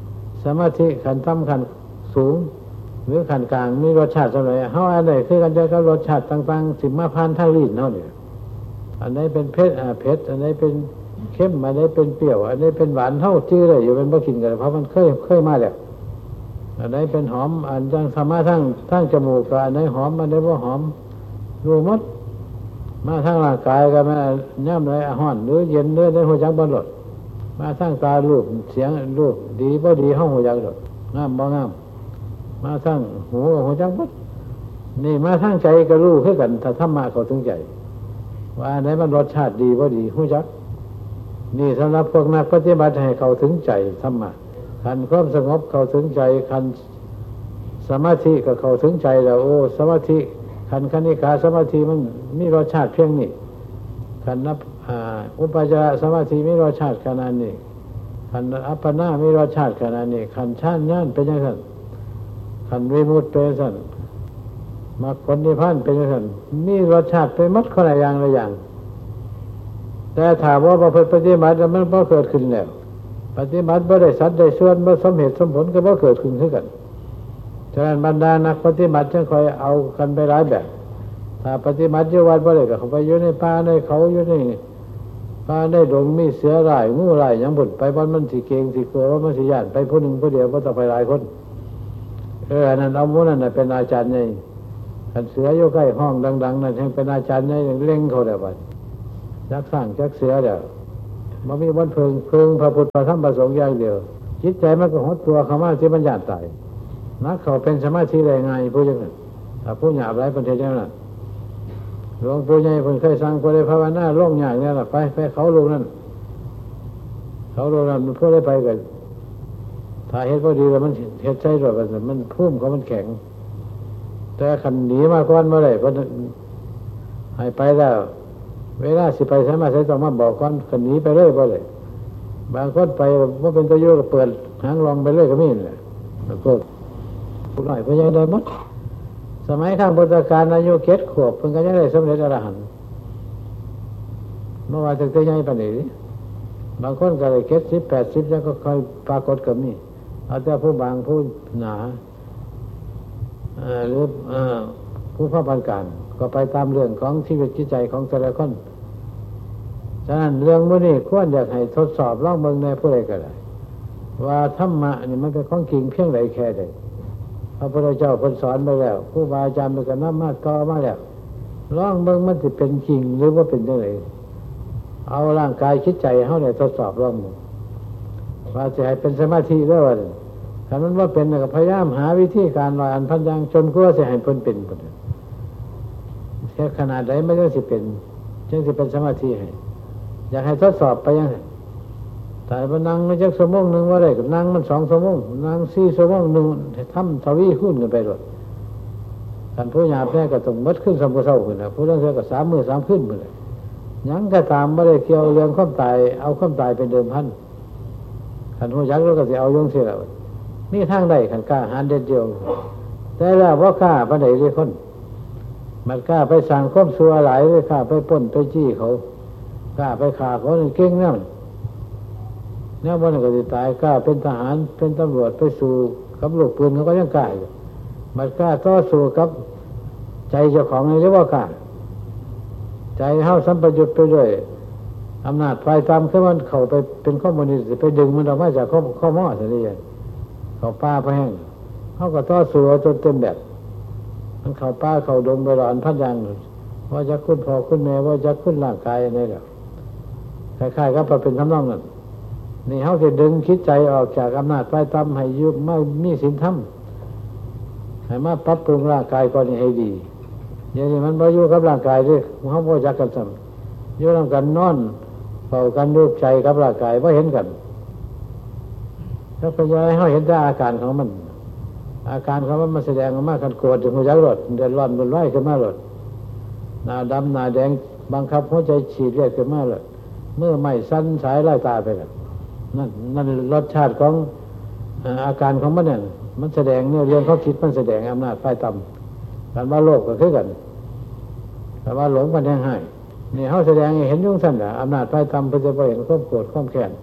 สมาธิขันต่ำขันสูงหรือขันกลางมีรสชาติสมัยเฮาอันใดคือกันใจกับรสชาติต่างๆสิมาผ่านทางลิ้นเฮาเนี่ยอันไหนเป็นเผ็ดอ่าเผ็ดอันไหนเป็นเค็มอันไหนเป็นเปรี้ยวอันไหนเป็นหวานเฮาจื้อได้อยู่เป็นบ่กินกันเพราะมันเคยเคยมาแล้วอันไหนเป็นหอมอันจังสามารถทั้งทั้งจมูกก็อันไหนหอมอันไหนบ่หอมรู้หมดมาทางร่างกายก็มาย่ำไรร้อนหรือเย็นเนื้อได้หัวจักบ่หลดมาทางตารูปเสียงรูปดีบ่ดีเฮาหัวจักหลดงามบ่งามมาทางหูหัวจักบ่นี่มาทางใจก็รู้คือกันถ้าธรรมะเข้าถึงใจว่าอันไหนมันรสชาติดีบ่ดีหัวจักนี่สำหรับพวกนักปฏิบัติให้เข้าถึงใจธรรมะคันความสงบเข้าถึงใจคันสมาธิก็เข้าถึงใจแล้วโอ้สมาธิคันคณิกาสมาธิมันมีรสชาติเพียงนี้คันนับอุปจารสมาธิมีรสชาติขนาดนี้คันอัปปนามีรสชาติขนาดนี้คันฌานญาณเป็นอย่างนั้นคันวิมุตติเป็นอย่างนั้นมรรคผลนิพพานเป็นอย่างนั้นมีรสชาติเป็นมัดคนละอย่างละอย่างแต่ถามว่าประพฤติปฏิบัติแล้วมันบ่เกิดขึ้นแล้วปฏิบัติบ่ได้สัตว์ได้ส่วนบ่สมเหตุสมผลก็บ่เกิดขึ้นคือกันฉะนั้นบรรดานักปฏิบัติจึงคอยเอากันไปหลายแบบถ้าปฏิบัติอยู่วัดบ่ได้ก็เข้าไปอยู่ในป่าในเขาอยู่ในป่าในดงมีเสือหลายงูหลายหยังบุ่นไปบ่มันสิเก่งสิกลัวว่ามันสิย่านไปผู้หนึงผู้เดียวบ่ต้องไปหลายคนเอออันนั้นเอาหมู่นั้นน่ะเป็นอาจารย์ใหญ่คันเสืออยู่ใกล้ห้องดังๆนั่นแห่งเป็นอาจารย์ใหญ่เล็งเขาได้บัดจักสร้างจักเสือแล้วบ่มีวันเพิงเพิงพระพุทธพระธรรมพระสงฆ์อย่างเดียวจิตใจมันก็หดตัวเข้ามาสิมันย่านตายนักเขาเป็นสมาธิได้ง่ายผู้อย่างนั้นถ้าผู้หยาบไร้ประเทศอย่างนั้นหลวงปู่ใหญ่คนเคยสั่งผู้ใดภาวนาล่องอย่างนี้ล่ะไปไปเขาลงนั่นเขาลงนั่นมันผู้ใดไปกันถ้าเฮ็ดพอดีแล้วมันเฮ็ดใช่หรอกมันพุ่มเขามันแข็งแต่ขันหนีมาก่อนเมื่อไรเพราะให้ไปแล้วเวลาสิไปใช่ไหมใช่ต้องมาบอกก่อนขันหนีไปเลยเพราะเลยบางคนไปว่าเป็นตัวโยกเปิดหางลองไปเลยก็ไม่เห็นเลยแล้วก็ผู้หน่อยเพื่อยังได้หมดสมัยข้างพุทธกาลอายุเจ็ดขวบเพิ่งก็ยังได้สำเร็จอรหันต์เมื่อวานถึงจะยังไปไหนบางคนก็เลยเจ็ดสิบแปดสิบยังก็ค่อยปรากฏกับมีเอาแต่ผู้บางผู้หนาหรือผู้พ่อปานกลางก็ไปตามเรื่องของชีวิตจิตใจของแต่ละคนฉะนั้นเรื่องมื้อนี้ควรอยากให้ทดสอบลองเบิ่งในผู้ใดก็ได้ว่าธรรมะนี่มันเป็นของจริงเพียงใดแค่ใดพระพุทธเจ้าเพิ่นสอนไปแล้วครูบาอาจารย์มันก็นำมาต่อมาแล้วลองเบิ่งมันสิเป็นจริงหรือว่าเป็นจังได๋เอาร่างกายจิตใจเฮาได้ทดสอบลองว่าสิให้เป็นสมาธิได้ว่าถ้ามันว่าเป็นก็พยายามหาวิธีการลอยอันพันยังจนกว่าสิให้เพิ่นเป็นพุ่นแค่ขนาดใดมันจังสิเป็นจังสิเป็นสมาธิให้อยากให้ทดสอบไปยังแต่ว่านั่งไม่จักชั่วโมงนึงว่าได้ก็นั่งมันสองชั่วโมงนั่งสี่ชั่วโมงนึงทำทวีคูณกันไปโดดท่านผู้หยาบแท้ก็ต้องมดขึ้นสมบูรณ์เท่าขึ้นนะผู้เรื่องเสียก็สามมื้อสามคืนหมดเลยยังก็ตามบ่ได้เกี่ยวเรื่องความตายเอาความตายเป็นเดิมพันท่านผู้ยักษ์เราก็สิเอายงเสียแล้วนี่ทางใดขันกล้าหาญเด็ดเดียวแต่แล้วบ่กล้าปานใดเด้คนมันกล้าไปสร้างความชั่วหลายเลยกล้าไปปล้นไปจี้เขากล้าไปฆ่าเขาเก่งนำเนี่ยบ่นก็สิตายกล้าเป็นทหารเป็นตำรวจไปสู่กับลูกปืนเขาก็ยังกล้าอยู่มันกล้าต่อสู้กับใจเจ้าของนี่เรียกว่ากล้าใจเฮาสัมปยุตไปด้วยอำนาจฝ่ายธรรมคือมันเข้าไปเป็นข้อมูลนี่สิไปดึงมันออกมาจากข้อข้อม้อซะนี่เข้าป่าไปแห้งเฮาก็ต่อสู้จนเต็มแบบมันเข้าป่าเข้าดงไปหลอนพันอย่างว่าจะคุณพ่อคุณแม่ว่าจะคุณร่างกายอะไรแล้วคล้ายๆกับเป็นทำนองนั้นนี่เขาจะดึงคิดใจออกจากอำนาจฝ่ายธรรมให้ยุบไม่มีศีลธรรมให้มาปรับปรุงร่างกายก่อนให้ดีอย่างนี้มันบ่อยู่กับร่างกายด้วยเขาบ่จักกันซ้ำอยู่ร่วมกันนอนเฝ้ากันรูปใจกับร่างกายบ่เห็นกันถ้าเป็นยังไงเขาเห็นแต่อาการของมันอาการของมันมันแสดงออกมากันโกรธถึงหัวใจรถเดือดร้อนบุญไหวขึ้นมารถหน้าดำหน้าแดงบังคับหัวใจฉีดเลือดขึ้นมาเลยเมื่อไม่สั้นสายไล่ตาไปแล้วนั่นนั่นรสชาติของอาการของมันเนี่ยมันแสดงเนี่ยเรื่องเขาคิดมันแสดงอำนาจฝ่ายต่ำการว่าโลภก็คือกันแต่ว่าหลงมันยังให้นี่เขาแสดงเห็นยุ่งสั้นแหละอำนาจฝ่ายต่ำเพื่อจะไปเห็นความโกรธความแค้น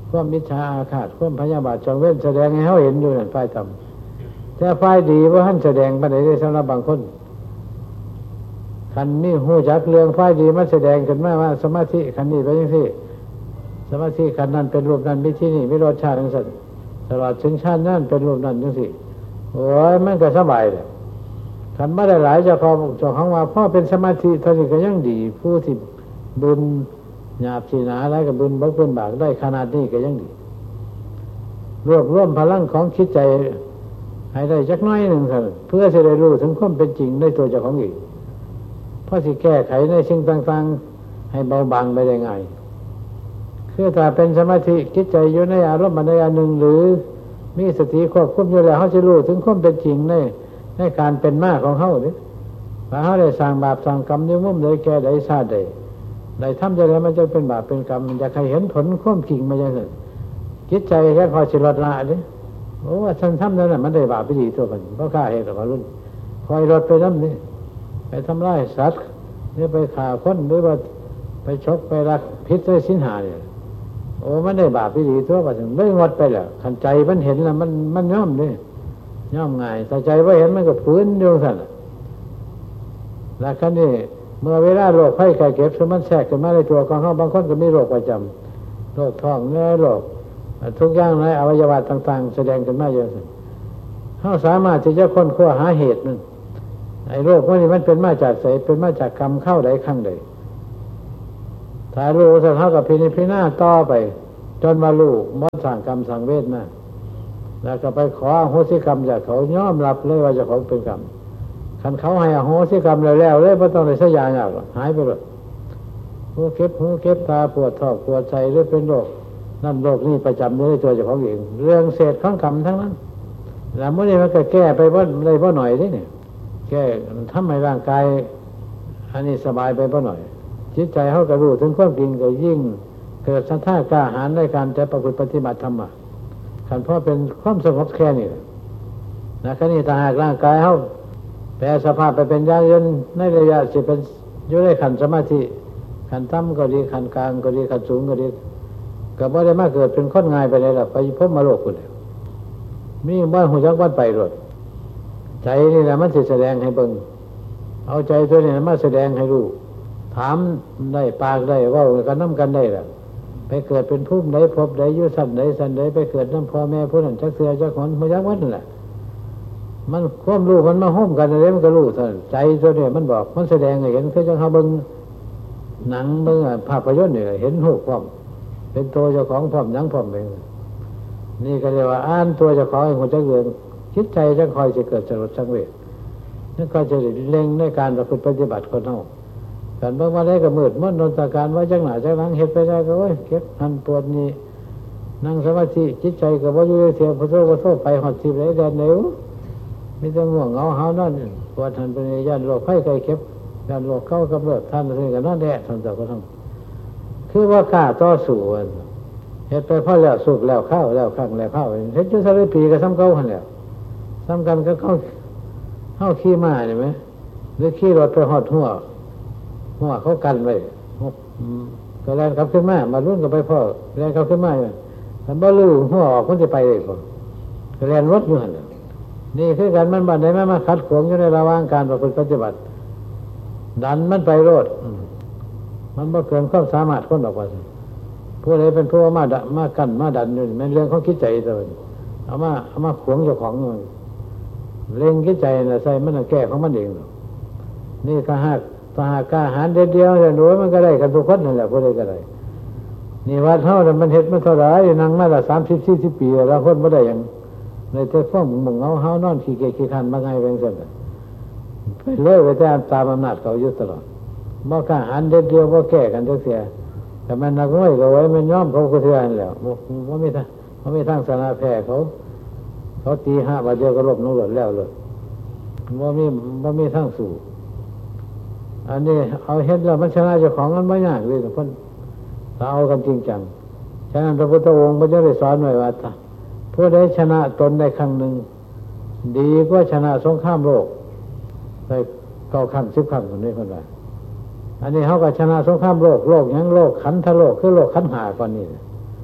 ความมิจฉาอาฆาตความพยาบาทจองเว้นแสดงให้เขาเห็นอยู่นั่นฝ่ายธรรมแต่ฝ่ายดีว่าท่านแสดงมาได้สำหรับบางคนคันนี้หูจักเรื่องฝ่ายดีมันแสดงขึ้นมาว่าสมาธิคันนี้เป็นยังไงสมาธิคันนั้นเป็นรูปนั้นมิที่นี่ไม่รสชาติทั้งสิ้นตลอดถึงชาตินั้นเป็นรูปนั้นทั้งสิ้นโอ้ยมันก็สบายเลยคันไม่ได้หลายเจ้าของเจ้าของว่าพ่อเป็นสมาธิเท่านี้ก็ยังดีผู้ที่บุญหยาบสีหนาอะไรกับบุญบักบุญบากได้ขนาดนี้ก็ยังดีรวบรวมพลังของคิดใจให้ได้จักน้อยหนึ่งเพื่อจะได้รู้ถึงความเป็นจริงในตัวเจ้าของอีกเพราะสิแก้ไขในสิ่งต่างๆให้เบาบางไปได้ง่ายคือถ้าเป็นสมาธิคิดใจอยู่ในอารมณ์ใดอันหนึ่งหรือมีสติควบคุมอยู่แล้วเขาจะรู้ถึงความเป็นจริงในในการเป็นมาของเขาเนี่ยถ้าเขาได้สร้างบาปสร้างกรรมในมุมใดแก่ใดชาติใดได้ทำจะได้มันจะเป็นบาปเป็นกรรมจะใครเห็นผลความจริงมาอย่างนั้นคิดใจแค่คอยสิลดละเนี่ยโอ้ว่าฉันทำนั่นน่ะมันได้บาปไปดีตัวกันเพราะข้าเหตุของรุ่นคอยลดไปน้ำนี่ไปทำร้ายสัตว์หรือไปฆ่าคนหรือว่าไปชกไปรักพิษด้วยสินหาเนี่ยโอ้มันได้บาปไปดีตัวกันไม่งดไปแล้วขันใจมันเห็นแล้วมันมันย่อมนี่ย่อมง่ายแต่ใจว่าเห็นมันก็ฝืนอยู่สั่นแล้วคันนี้เมื่อเวลาโรคไข้ไข้เก็บสมันแทรกขึ้นมาในตัวของเขาบางคนก็มีโรคประจำโรคท้องเนื้อโรคทุกอย่างในอวัยวะต่างๆแสดงขึ้นมาเยอะสิเขาสามารถที่จะค้นคว้าหาเหตุมันไอ้โรคพวกนี้มันเป็นมาจากไสเป็นมาจากกรรมเข้าใดข้างใดถ้ารู้สักเท่ากับพินิจพิจารณาต่อไปจนมารู้มดสั่งกรรมสั่งเวทมาแล้วก็ไปขออโหสิกรรมจากเขายอมรับเลยว่าเจ้าของเป็นกรรมคันเขาให้อโหสิกรรมแล้วแล้วเลยไม่ต้องเลยสัญญาอย่างหรอกหายไปหมดหูเก็บหูเก็บตาปวดท้องปวดใจหรือเป็นโรคนั่นโรคนี่ประจำในตัวเจ้าของเองเรื่องเศษของกรรมทั้งนั้นแล้วเมื่อนี้มันก็แก้ไปว่าเลยว่าหน่อยนี่เนี่ยแก้ทำให้ร่างกายอันนี้สบายไปว่าหน่อยจิตใจเขากระรู้ถึงความจริงก็ยิ่งเกิดศรัทธากล้าหาญในการจะประพฤติปฏิบัติธรรมะขันเพราะเป็นความสงบแค่นี้นะแค่นี้ถ้าหากร่างกายเขาแปรสภาพไปเป็นอย่างยืนในระยะสิเป็นอยู่ในขันสมาธิขันต่ำก็ดีขันกลางก็ดีขันสูงก็ดีก็บ่ได้มาเกิดเป็นคนง่ายไปเลยล่ะไปพบมาโลกคนเดียวมีบ้านหูจักวัดไปรถใจนี่แหละมันสิแสดงให้เบิ่งเอาใจตัวนี้มาแสดงให้รู้ถามได้ปากได้ว่ากันน้ำกันได้ล่ะไปเกิดเป็นภูมิใดพบใดอยู่สันใดสันใดไปเกิดน้ำพ่อแม่ผู้นั้นจักเสือจักขอนหูจักวัดนั่นแหละมันความรู้มันมาห้มกันอะไรมันก็รู้เท่าใจตัวนี้มันบอกมันแสดงให้เห็นคือจังเขาเบิ่งหนังเบิ่งภาพยนตร์นี่เห็นหูพร้อมเป็นตัวเจ้าของพร้อมหนังพร้อมเองนี่ก็เรียกว่าอ่านตัวเจ้าของให้คนจักเกินคิดใจจังคอยจะเกิดสลดสังเวชนั่นก็จะเล็งในการประพฤติปฏิบัติคนเฮาการเบิ่งมาได้ก็มืดมนนตการว่าจังหน้าจังหลังเฮ็ดไปได้ก็โอ้ยเก็บหันปวดนี่นั่งสมาธิจิตใจก็บ่อยู่เสียพระโตพระโตไปฮอดที่ไหนแดนไหนมีแต่ง่วงเหงาหาวนอนปวดหันเป็นย่านโรคไข้ไข้เก็บย่านโรคเข้ากำเริบท่านนี่ก็นอนแดดท่านเจ้าก็ทั้งคือว่ากล้าต่อสู้เฮ็ดไปพอแล้วสุกแล้วข้าวแล้วข้างแล้วข้าวเฮ็ดอยู่ซะได้ปีก็ซ้ำเก่าหั่นแหละซ้ำกันก็เข้าเฮาขี่ม้านี่มั้ยหรือขี่รถไปฮอดหัวหัวเขากันไว้ก็แล่นกลับขึ้นมามารุ่นก็ไปพ่อแล่นกลับขึ้นมาถ้าบ่รู้หัวออกมันสิไปได้บ่ก็แล่นรถอยู่หั่นน่ะนี่คือกันมันบัดใดมันมาขัดขวางอยู่ในระหว่างการประพฤติปฏิบัติดันมันไปโลดมันบ่เกินความสามารถคนดอกว่าผู้ใดเป็นผู้มาดะมากั้นมาดันนี่มันเรื่องของคิดใจซะเพิ่นเอามาเอามาขวางเจ้าของเล็งคิดใจน่ะใส่มันแก้ของมันเองนี่ถ้าหากถ้าหากกล้าหาญเดียวๆเนี่ยรู้มันก็ได้กันทุกคนนั่นแหละผู้ใดก็ได้นี่วัดเฮาน่ะมันเฮ็ดมาเท่าไหร่นั่งมาละสามสิบ สี่สิบปีแล้วคนบ่ได้หยังในแต่ฟ้องมึงเอาเฮานอนขี้เกียจขี้คร้านมาไงเป็นซั่นน่ะไปเลยไปตามตามอำนาจเขาอยู่ตลอดบ่กล้าหาญเดียวๆบ่แก้กันจักเสียแต่มันนักมวยก็ไว้มันยอมเขาก็เทื่อนั่นแหละบ่มีทางบ่มีทางชนะแพ้เขาเขาตีห้าบาทเดียวก็ลบนรกแล้วเลยบ่มีบ่มีทางสู้อันนี้เอาเฮ็ดแล้วมันชนะเจ้าของมันบ่ยากเลยทุกคนถ้าเอากันจริงจังฉะนั้นพระพุทธองค์ก็จะได้สอนไว้ว่าผู้ใดชนะตนได้ครั้งหนึ่งดีกว่าชนะสงครามโลกได้เก้าครั้งสิบครั้งคนนี้คนใดอันนี้เขาก็ชนะสงครามโลกโลกยังโลกขันธโลกคือโลกขันธ์ห้าก่อนนี่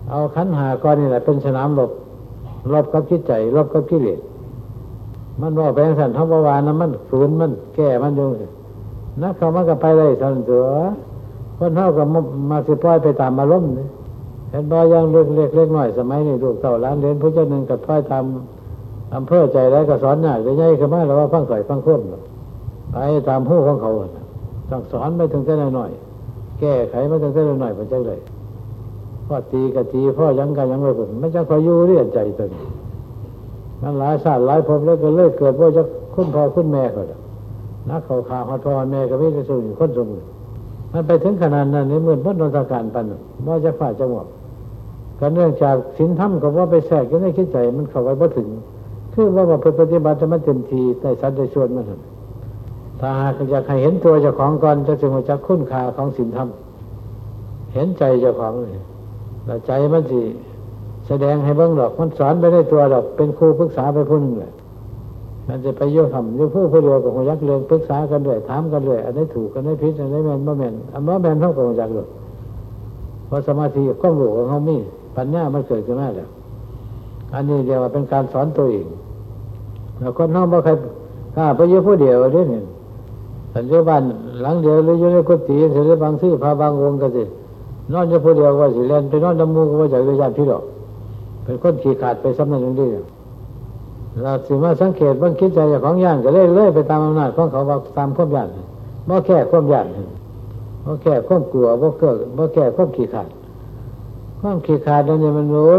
เอาขันธ์ห้าก้อนนี่แหละเป็นสนามรบรบกับจิตใจรบกับกิเลสมันว่าแปลงสันทบวานนะมันฝืนมันแก้มันอยู่นักเขามันก็ไปเลยสันตัวคนเท่ากับมาสิปล่อยไปตามอารมณ์เห็นบ่ยังเล็กเล็กเล็กหน่อยสมัยนี้ลูกเต่าล้านเรียนผู้เจ้าหนึ่งกับปล่อยตามอำเภอใจแล้วก็สอนยากจะใหญ่ขึ้นมาแล้วว่าฟังข่อยฟังคว่ำไปตามผู้ของเขาต้องสอนไปถึงแต่หน่อยแก้ไขมาถึงแต่หน่อยไปจังเลยพ่อตีกะตีพ่อยังกันยังไม่ผลไม่จะคอยอยู่เรียนใจตัวนี้มันหลายศาสตร์หลายภพแล้วก็เลิกเกิดว่าจะคุ้นพ่อคุ้นแม่เขานักเขาขาฮอดพ่อแม่ก็ไม่ได้สูงคนสมุนมันไปถึงขนาดนั้นในเมื่อพ้นนนทการปันว่าจะฝ่าจะหมดก็เนื่องจากศีลธรรมกับว่าไปแทรกอยู่ในคิดใจมันเข้าไปพอถึงคือว่าว่าปฏิบัติจะมันเต็มทีได้สัตว์ได้ส่วนมันถ้าหากอยากให้เห็นตัวเจ้าของก่อนจะจึงจะคุ้นค่าของศีลธรรมเห็นใจเจ้าของแล้วใจมันสิแสดงให้เบิ่งดอกมันสอนไปได้ตัวดอกเป็นครูปรึกษาไปผู้หนึ่งเลยมันจะไปโยธรรมโยผู้ผู้เดียวกับหัวยักษ์เรื่องปรึกษากันด้วยถามกันด้วยอันนี้ถูกอันนี้ผิดอันนี้แม่นบ่แม่นอันบ่แม่นเท่ากับหัวยักษ์เลยเพราะสมาธิความรู้ของเขามีปัญญามันเกิดขึ้นมาแล้วอันนี้เรียกว่าเป็นการสอนตัวเองแล้วคนน้องบ่ใครกล้าไปโยผู้เดียวเด้เนี่ยปัจจุบันหลังเดียวหรืออยู่ในกุฏิเสร็จบางซื่อพาบางองค์ก็สินอนอยู่ผู้เดียวว่าสิเล่นไปนอนน้ำมูกว่าจากญาติพี่หรอกเป็นคนขี้ขาดไปสำนักอย่างนี้เราสิมาสังเกตบางคิดใจของย่านก็เลื่อยเลื่อยไปตามอำนาจของเขาว่าตามความย่านบ่แค่ความย่านบ่แค่ความกลัวบ่เกิดบ่แค่ความขี้ขาดความขี้ขาดนั่นเนี่ยมันรู้